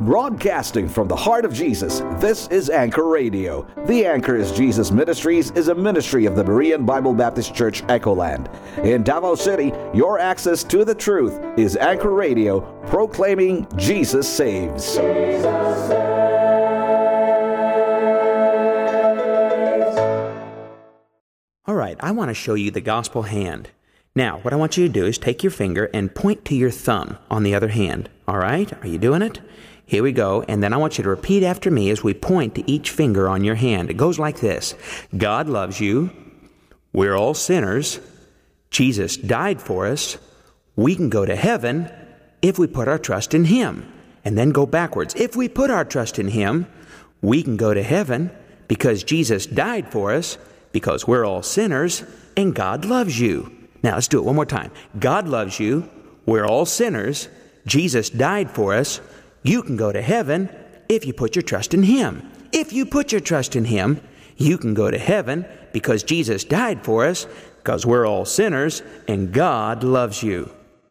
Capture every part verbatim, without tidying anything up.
Broadcasting from the heart of Jesus, this is Anchor Radio. The Anchor is Jesus Ministries is a ministry of the Berean Bible Baptist Church, Echoland. In Davao City, your access to the truth is Anchor Radio, proclaiming Jesus saves. Jesus saves. All right, I want to show you the gospel hand. Now, what I want you to do is take your finger and point to your thumb on the other hand. All right, are you doing it? Here we go, and then I want you to repeat after me as we point to each finger on your hand. It goes like this. God loves you. We're all sinners. Jesus died for us. We can go to heaven if we put our trust in Him. And then go backwards. If we put our trust in Him, we can go to heaven because Jesus died for us, because we're all sinners, and God loves you. Now, let's do it one more time. God loves you. We're all sinners. Jesus died for us. You can go to heaven if you put your trust in Him. If you put your trust in Him, you can go to heaven because Jesus died for us, because we're all sinners, and God loves you.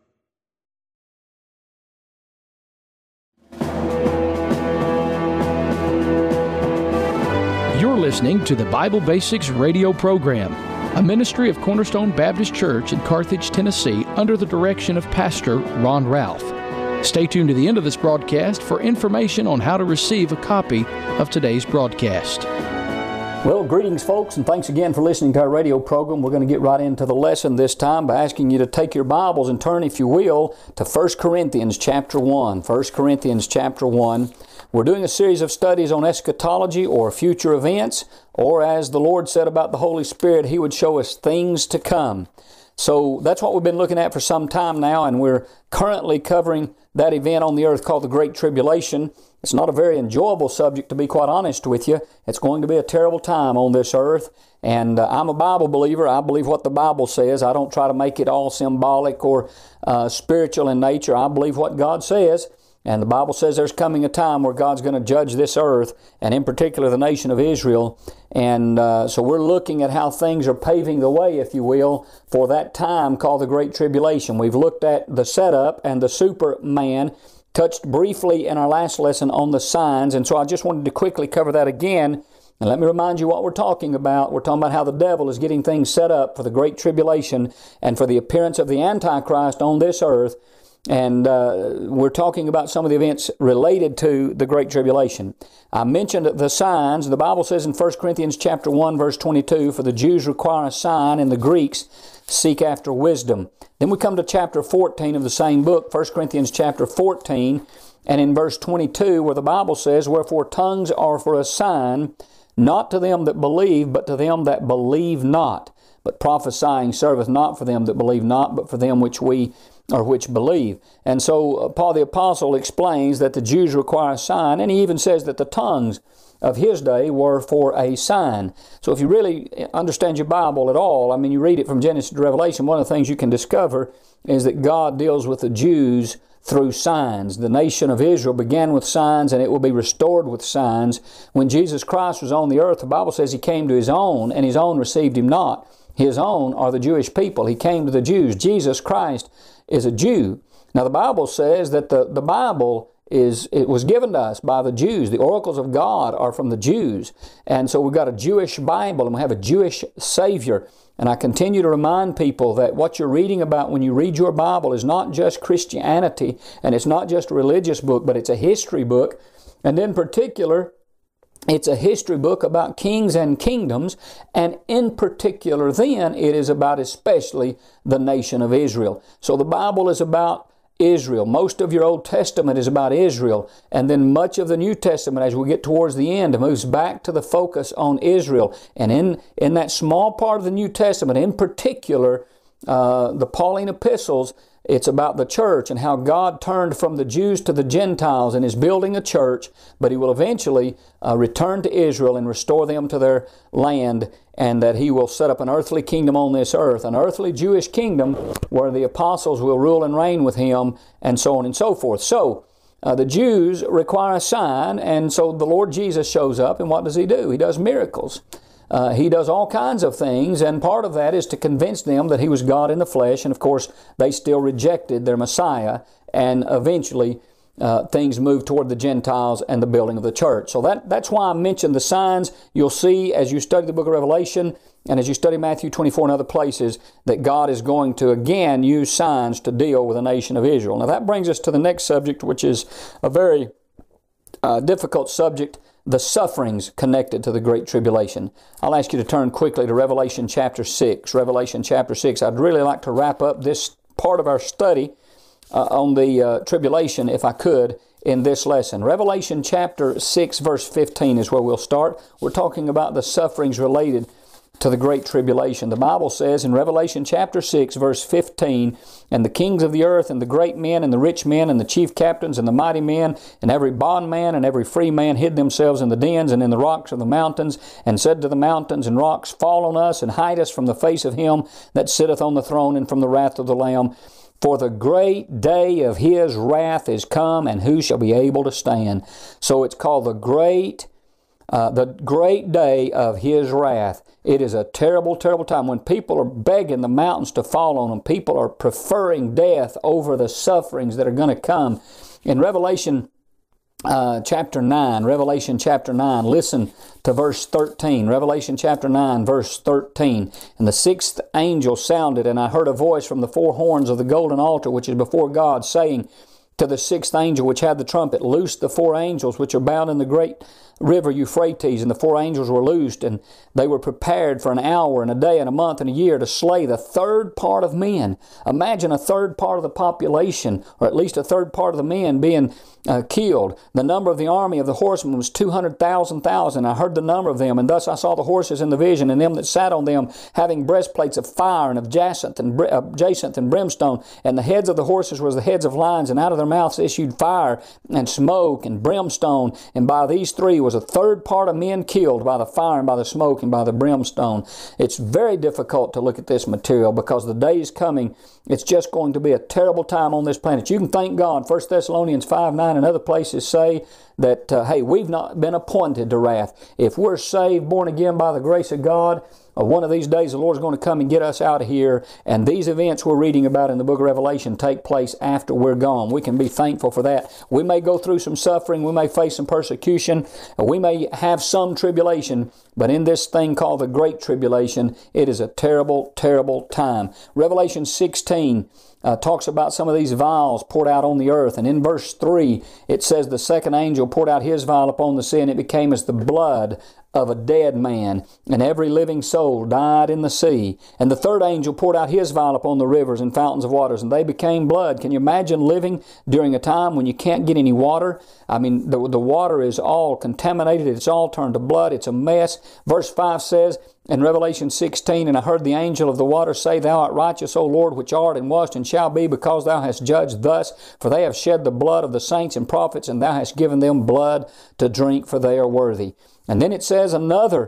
You're listening to the Bible Basics radio program, a ministry of Cornerstone Baptist Church in Carthage, Tennessee, under the direction of Pastor Ron Ralph. Stay tuned to the end of this broadcast for information on how to receive a copy of today's broadcast. Well, greetings, folks, and thanks again for listening to our radio program. We're going to get right into the lesson this time by asking you to take your Bibles and turn, if you will, to First Corinthians chapter one. First Corinthians chapter one. We're doing a series of studies on eschatology or future events, or as the Lord said about the Holy Spirit, He would show us things to come. So that's what we've been looking at for some time now, and we're currently covering that event on the earth called the Great Tribulation. It's not a very enjoyable subject, to be quite honest with you. It's going to be a terrible time on this earth, and uh, I'm a Bible believer. I believe what the Bible says. I don't try to make it all symbolic or uh, spiritual in nature. I believe what God says. And the Bible says there's coming a time where God's going to judge this earth, and in particular the nation of Israel. And uh, so we're looking at how things are paving the way, if you will, for that time called the Great Tribulation. We've looked at the setup and the Superman, touched briefly in our last lesson on the signs. And so I just wanted to quickly cover that again. And let me remind you what we're talking about. We're talking about how the devil is getting things set up for the Great Tribulation and for the appearance of the Antichrist on this earth. And uh, we're talking about some of the events related to the Great Tribulation. I mentioned the signs. The Bible says in First Corinthians chapter one, verse twenty-two, for the Jews require a sign, and the Greeks seek after wisdom. Then we come to chapter fourteen of the same book, First Corinthians chapter fourteen, and in verse twenty-two, where the Bible says, wherefore tongues are for a sign, not to them that believe, but to them that believe not. But prophesying serveth not for them that believe not, but for them which we or which believe. And so uh, Paul the Apostle explains that the Jews require a sign, and he even says that the tongues of his day were for a sign. So if you really understand your Bible at all, I mean, you read it from Genesis to Revelation, one of the things you can discover is that God deals with the Jews through signs. The nation of Israel began with signs, and it will be restored with signs. When Jesus Christ was on the earth, the Bible says He came to His own, and His own received Him not. His own are the Jewish people. He came to the Jews. Jesus Christ is a Jew. Now the Bible says that the, the Bible is it was given to us by the Jews. The oracles of God are from the Jews. And so we've got a Jewish Bible, and we have a Jewish Savior. And I continue to remind people that what you're reading about when you read your Bible is not just Christianity, and it's not just a religious book, but it's a history book. And in particular, it's a history book about kings and kingdoms, and in particular then it is about especially the nation of Israel. So the Bible is about Israel. Most of your Old Testament is about Israel, and then much of the New Testament, as we get towards the end, moves back to the focus on Israel. And in, in that small part of the New Testament, in particular, uh, the Pauline epistles, it's about the church and how God turned from the Jews to the Gentiles and is building a church, but He will eventually uh, return to Israel and restore them to their land, and that He will set up an earthly kingdom on this earth, an earthly Jewish kingdom where the apostles will rule and reign with Him, and so on and so forth. So, uh, the Jews require a sign, and so the Lord Jesus shows up, and what does He do? He does miracles. Uh, he does all kinds of things, and part of that is to convince them that He was God in the flesh, and of course they still rejected their Messiah, and eventually uh, things move toward the Gentiles and the building of the church. So that, that's why I mentioned the signs. You'll see as you study the book of Revelation and as you study Matthew twenty-four and other places that God is going to again use signs to deal with the nation of Israel. Now that brings us to the next subject, which is a very uh, difficult subject, the sufferings connected to the Great Tribulation. I'll ask you to turn quickly to Revelation chapter six. Revelation chapter six. I'd really like to wrap up this part of our study uh, on the uh, tribulation, if I could, in this lesson. Revelation chapter six, verse fifteen is where we'll start. We're talking about the sufferings related to the Great Tribulation. The Bible says in Revelation chapter six, verse fifteen, "And the kings of the earth, and the great men, and the rich men, and the chief captains, and the mighty men, and every bondman, and every free man hid themselves in the dens and in the rocks of the mountains, and said to the mountains and rocks, Fall on us, and hide us from the face of him that sitteth on the throne, and from the wrath of the Lamb. For the great day of his wrath is come, and who shall be able to stand?" So it's called the great Uh, the great day of His wrath. It is a terrible, terrible time when people are begging the mountains to fall on them. People are preferring death over the sufferings that are going to come. In Revelation uh, chapter nine, Revelation chapter nine, listen to verse thirteen. Revelation chapter nine, verse thirteen. "And the sixth angel sounded, and I heard a voice from the four horns of the golden altar which is before God, saying to the sixth angel which had the trumpet, Loose the four angels which are bound in the great river Euphrates. And the four angels were loosed, and they were prepared for an hour and a day and a month and a year to slay the third part of men." Imagine a third part of the population, or at least a third part of the men being uh, killed. "The number of the army of the horsemen was two hundred thousand thousand. I heard the number of them, and thus I saw the horses in the vision, and them that sat on them, having breastplates of fire and of jacinth and, uh, jacinth and brimstone. And the heads of the horses were the heads of lions, and out of their mouths issued fire and smoke and brimstone. And by these three was a third part of men killed by the fire and by the smoke and by the brimstone." It's very difficult to look at this material because the day is coming. It's just going to be a terrible time on this planet. You can thank God. First Thessalonians five nine and other places say that, uh, hey, we've not been appointed to wrath. If we're saved, born again by the grace of God, Uh, one of these days the Lord's going to come and get us out of here, and these events we're reading about in the book of Revelation take place after we're gone. We can be thankful for that. We may go through some suffering, we may face some persecution, we may have some tribulation, but in this thing called the Great Tribulation, it is a terrible, terrible time. Revelation sixteen Uh, talks about some of these vials poured out on the earth. And in verse three, it says, "The second angel poured out his vial upon the sea, and it became as the blood of a dead man, and every living soul died in the sea. And the third angel poured out his vial upon the rivers and fountains of waters, and they became blood." Can you imagine living during a time when you can't get any water? I mean, the, the water is all contaminated. It's all turned to blood. It's a mess. Verse five says, in Revelation sixteen, "And I heard the angel of the water say, Thou art righteous, O Lord, which art and wast and shall be, because thou hast judged thus. For they have shed the blood of the saints and prophets, and thou hast given them blood to drink, for they are worthy." And then it says another,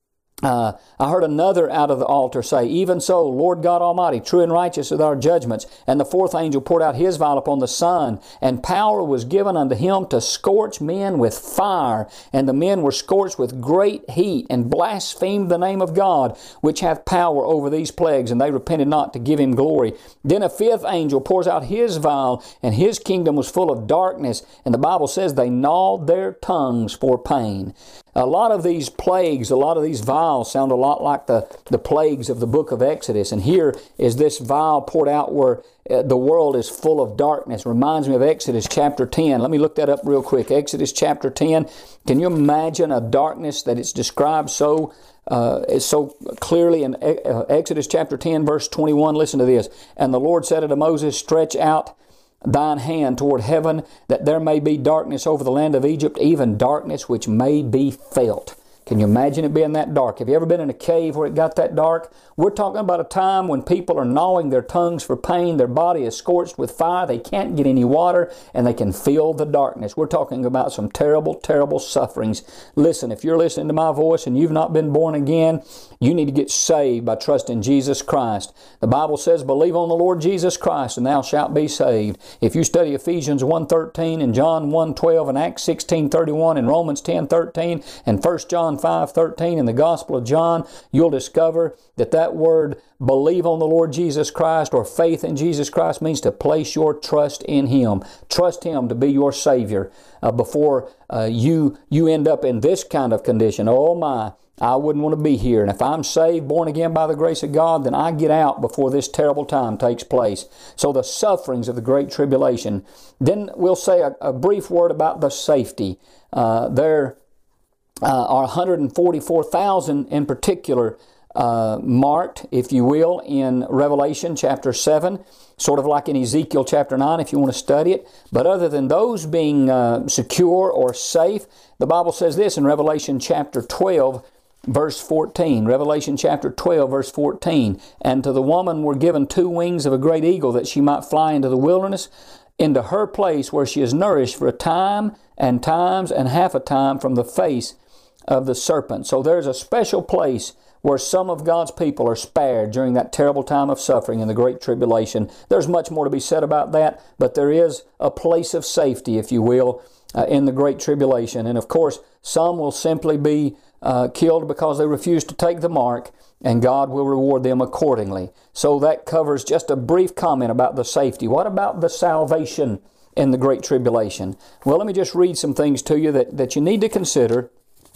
Uh, I heard another out of the altar say, "Even so, Lord God Almighty, true and righteous are our judgments." And the fourth angel poured out his vial upon the sun, and power was given unto him to scorch men with fire. And the men were scorched with great heat, and blasphemed the name of God, which hath power over these plagues, and they repented not to give him glory. Then a fifth angel pours out his vial, and his kingdom was full of darkness. And the Bible says they gnawed their tongues for pain. A lot of these plagues, a lot of these vials sound a lot like the, the plagues of the book of Exodus. And here is this vial poured out where uh, the world is full of darkness. Reminds me of Exodus chapter ten. Let me look that up real quick. Exodus chapter ten. Can you imagine a darkness that it's described so uh, so clearly in uh, Exodus chapter ten, verse twenty-one? Listen to this. "And the Lord said unto Moses, Stretch out thine hand toward heaven, that there may be darkness over the land of Egypt, even darkness which may be felt." Can you imagine it being that dark? Have you ever been in a cave where it got that dark? We're talking about a time when people are gnawing their tongues for pain. Their body is scorched with fire. They can't get any water, and they can feel the darkness. We're talking about some terrible, terrible sufferings. Listen, if you're listening to my voice and you've not been born again, you need to get saved by trusting Jesus Christ. The Bible says, "Believe on the Lord Jesus Christ, and thou shalt be saved." If you study Ephesians one thirteen and John one twelve and Acts sixteen thirty-one and Romans ten thirteen and First John five thirteen in the Gospel of John, you'll discover that that word believe on the Lord Jesus Christ or faith in Jesus Christ means to place your trust in Him. Trust Him to be your Savior uh, before uh, you, you end up in this kind of condition. Oh my, I wouldn't want to be here. And if I'm saved, born again by the grace of God, then I get out before this terrible time takes place. So the sufferings of the Great Tribulation. Then we'll say a, a brief word about the safety. Uh, there uh, are one hundred forty-four thousand in particular uh, marked, if you will, in Revelation chapter seven, sort of like in Ezekiel chapter nine if you want to study it. But other than those being uh, secure or safe, the Bible says this in Revelation chapter twelve, verse fourteen. Revelation chapter twelve, verse fourteen. And to the woman were given two wings of a great eagle, that she might fly into the wilderness, into her place where she is nourished for a time and times and half a time from the face of the serpent. So there's a special place where some of God's people are spared during that terrible time of suffering in the Great Tribulation. There's much more to be said about that, but there is a place of safety, if you will, uh, in the Great Tribulation. And of course, some will simply be uh, killed because they refuse to take the mark, and God will reward them accordingly. So that covers just a brief comment about the safety. What about the salvation in the Great Tribulation? Well, let me just read some things to you that, that you need to consider.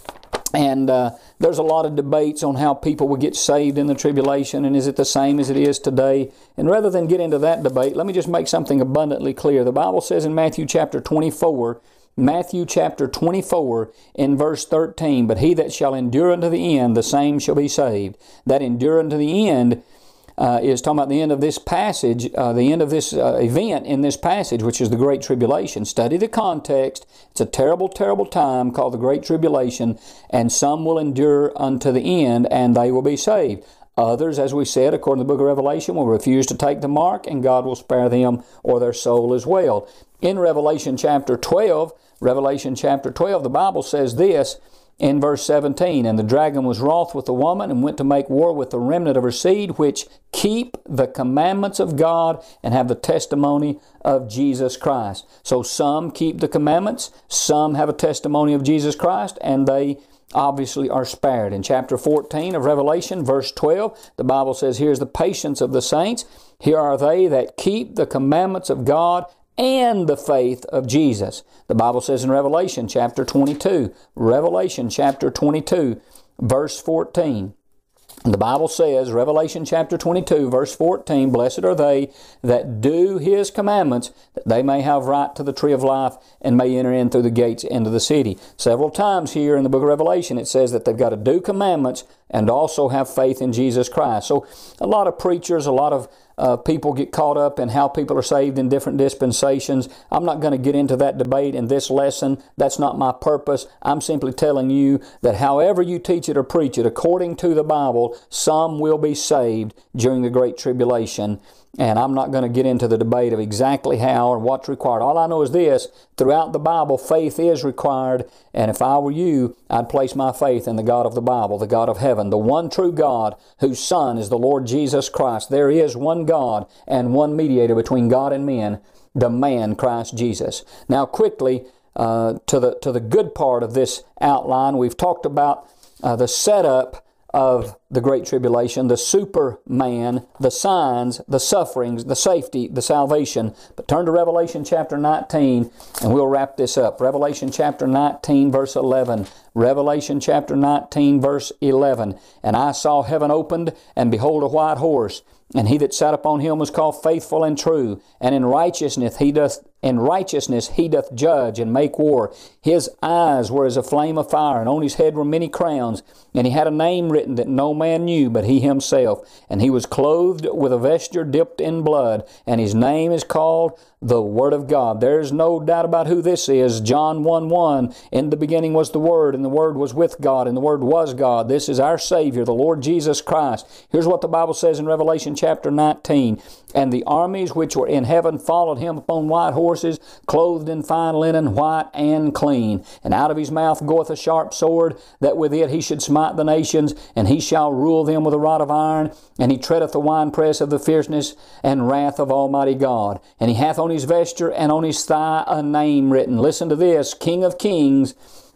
And uh, there's a lot of debates on how people will get saved in the tribulation, and is it the same as it is today? And rather than get into that debate, let me just make something abundantly clear. The Bible says in Matthew chapter twenty-four, Matthew chapter twenty-four in verse thirteen, but he that shall endure unto the end, the same shall be saved. That endure unto the end Uh, is talking about the end of this passage, uh, the end of this uh, event in this passage, which is the Great Tribulation. Study the context. It's a terrible, terrible time called the Great Tribulation, and some will endure unto the end, and they will be saved. Others, as we said, according to the book of Revelation, will refuse to take the mark, and God will spare them or their soul as well. In Revelation chapter twelve, Revelation chapter twelve, the Bible says this, in verse seventeen, and the dragon was wroth with the woman, and went to make war with the remnant of her seed, which keep the commandments of God and have the testimony of Jesus Christ. So some keep the commandments, some have a testimony of Jesus Christ, and they obviously are spared. In chapter fourteen of Revelation, verse twelve, the Bible says, here's the patience of the saints. Here are they that keep the commandments of God and the faith of Jesus. The Bible says in Revelation chapter twenty-two, Revelation chapter twenty-two, verse fourteen. The Bible says, Revelation chapter twenty-two, verse fourteen, blessed are they that do His commandments, that they may have right to the tree of life and may enter in through the gates into the city. Several times here in the book of Revelation it says that they've got to do commandments and also have faith in Jesus Christ. So a lot of preachers, a lot of Uh, people get caught up in how people are saved in different dispensations. I'm not going to get into that debate in this lesson. That's not my purpose. I'm simply telling you that however you teach it or preach it, according to the Bible, some will be saved during the Great Tribulation. And I'm not going to get into the debate of exactly how or what's required. All I know is this, throughout the Bible, faith is required. And if I were you, I'd place my faith in the God of the Bible, the God of heaven, the one true God, whose Son is the Lord Jesus Christ. There is one God and one mediator between God and men, the man Christ Jesus. Now quickly, uh, to the to the good part of this outline, we've talked about uh, the setup of the Great Tribulation, the Superman, the signs, the sufferings, the safety, the salvation. But turn to Revelation chapter nineteen, and we'll wrap this up. Revelation chapter nineteen, verse eleven. Revelation chapter nineteen, verse eleven. And I saw heaven opened, and behold a white horse, and he that sat upon him was called Faithful and True, and in righteousness he doth in righteousness he doth judge and make war. His eyes were as a flame of fire, and on his head were many crowns, and he had a name written that no man knew but he himself. And he was clothed with a vesture dipped in blood, and his name is called the Word of God. There's no doubt about who this is. John one one, in the beginning was the Word, and the Word was with God, and the Word was God. This is our Savior, the Lord Jesus Christ. Here's what the Bible says in Revelation chapter nineteen. And the armies which were in heaven followed him upon white horses, clothed in fine linen, white and clean. And out of his mouth goeth a sharp sword, that with it he should smite the nations, and he shall rule them with a rod of iron. And he treadeth the winepress of the fierceness and wrath of Almighty God. And he hath on his vesture and on his thigh a name written. Listen to this, King of Kings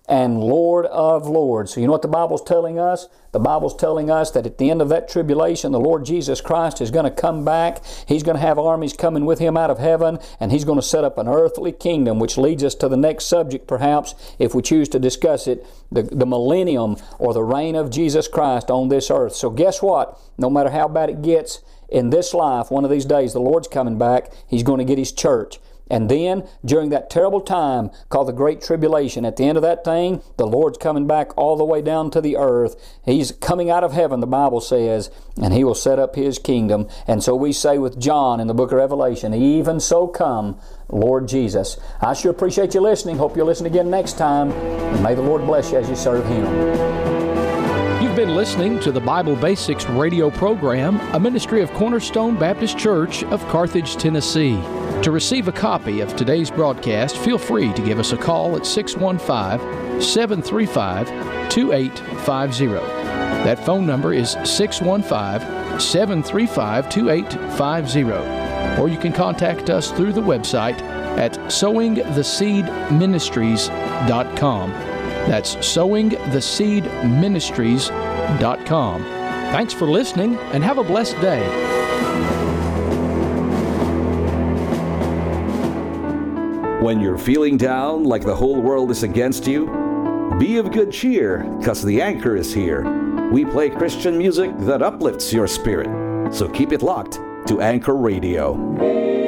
and Lord of lords. So you know what the Bible's telling us? The Bible's telling us that at the end of that tribulation, the Lord Jesus Christ is going to come back. He's going to have armies coming with Him out of heaven, and He's going to set up an earthly kingdom, which leads us to the next subject, perhaps, if we choose to discuss it, the, the millennium, or the reign of Jesus Christ on this earth. So guess what? No matter how bad it gets in this life, one of these days, the Lord's coming back. He's going to get His church. And then, during that terrible time called the Great Tribulation, at the end of that thing, the Lord's coming back all the way down to the earth. He's coming out of heaven, the Bible says, and He will set up His kingdom. And so we say with John in the book of Revelation, even so come, Lord Jesus. I sure appreciate you listening. Hope you'll listen again next time. And may the Lord bless you as you serve Him. You've been listening to the Bible Basics radio program, a ministry of Cornerstone Baptist Church of Carthage, Tennessee. To receive a copy of today's broadcast, feel free to give us a call at six one five, seven three five, two eight five zero. That phone number is six one five, seven three five, two eight five zero. Or you can contact us through the website at sowing the seed ministries dot com. That's sowing the seed ministries dot com. Thanks for listening, and have a blessed day. When you're feeling down like the whole world is against you, be of good cheer, because the Anchor is here. We play Christian music that uplifts your spirit. So keep it locked to Anchor Radio.